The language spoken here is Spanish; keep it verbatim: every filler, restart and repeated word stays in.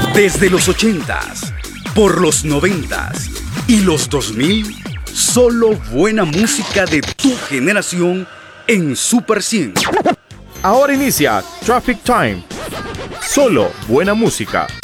Desde los ochentas, por los noventas y los dos mil, solo buena música de tu generación en Super cien. Ahora inicia Traffic Time. Solo buena música.